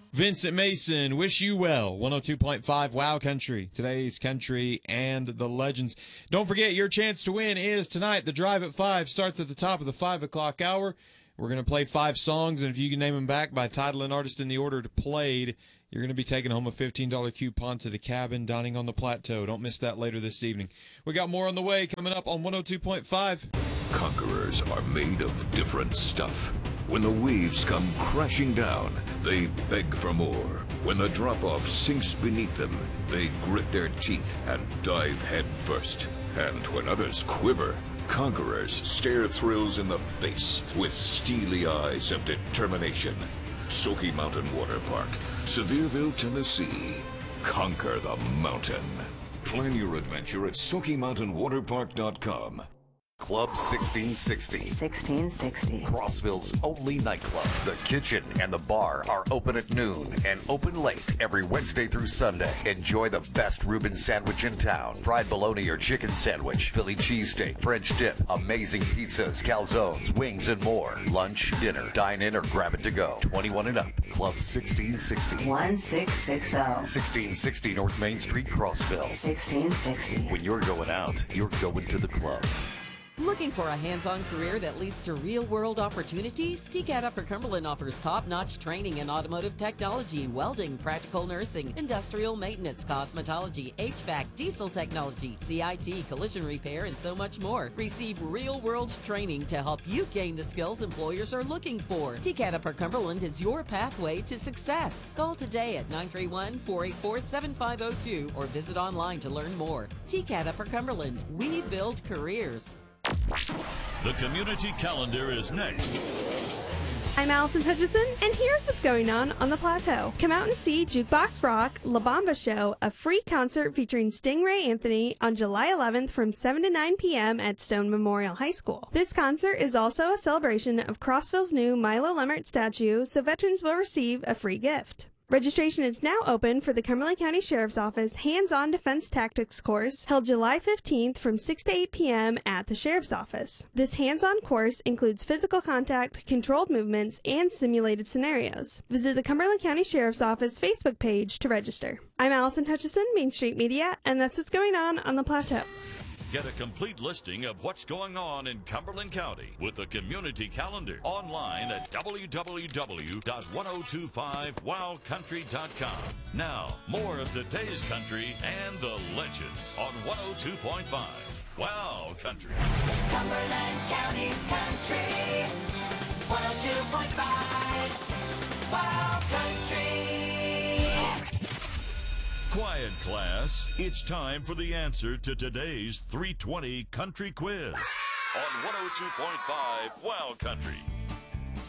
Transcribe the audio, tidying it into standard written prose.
Vincent Mason, wish you well. 102.5 Wow Country, today's country and the legends. Don't forget, your chance to win is tonight. The Drive at 5 starts at the top of the 5 o'clock hour. We're going to play 5 songs, and if you can name them back by title and artist in the order played, you're going to be taking home a $15 coupon to the Cabin Dining on the Plateau. Don't miss that later this evening. We got more on the way coming up on 102.5. Conquerors are made of different stuff. When the waves come crashing down, they beg for more. When the drop-off sinks beneath them, they grit their teeth and dive head first. And when others quiver, conquerors stare thrills in the face with steely eyes of determination. Smoky Mountain Water Park, Sevierville, Tennessee. Conquer the mountain. Plan your adventure at SmokyMountainWaterPark.com. Club 1660. 1660. Crossville's only nightclub. The kitchen and the bar are open at noon and open late every Wednesday through Sunday. Enjoy the best Reuben sandwich in town. Fried bologna or chicken sandwich, Philly cheesesteak, French dip, amazing pizzas, calzones, wings, and more. Lunch, dinner, dine in, or grab it to go. 21 and up. Club 1660. 1660. 1660 North Main Street, Crossville. 1660. When you're going out, you're going to the club. Looking for a hands-on career that leads to real-world opportunities? TCAT Upper Cumberland offers top-notch training in automotive technology, welding, practical nursing, industrial maintenance, cosmetology, HVAC, diesel technology, CIT, collision repair, and so much more. Receive real-world training to help you gain the skills employers are looking for. TCAT Upper Cumberland is your pathway to success. Call today at 931-484-7502 or visit online to learn more. TCAT Upper Cumberland. We build careers. The community calendar is next. I'm Allison Hutchison, and here's what's going on the Plateau. Come out and see Jukebox Rock La Bamba Show, a free concert featuring Stingray Anthony on July 11th from 7 to 9 p.m. at Stone Memorial High School. This concert is also a celebration of Crossville's new Milo Lemmert statue, so veterans will receive a free gift. Registration is now open for the Cumberland County Sheriff's Office Hands-On Defense Tactics course held July 15th from 6 to 8 p.m. at the Sheriff's Office. This hands-on course includes physical contact, controlled movements, and simulated scenarios. Visit the Cumberland County Sheriff's Office Facebook page to register. I'm Allison Hutchison, Main Street Media, and that's what's going on the Plateau. Get a complete listing of what's going on in Cumberland County with the community calendar online at www.1025wowcountry.com. Now, more of today's country and the legends on 102.5 Wow Country. Cumberland County's country. 102.5 Wow Country. Quiet class, it's time for the answer to today's 320 Country Quiz on 102.5 Wow Country.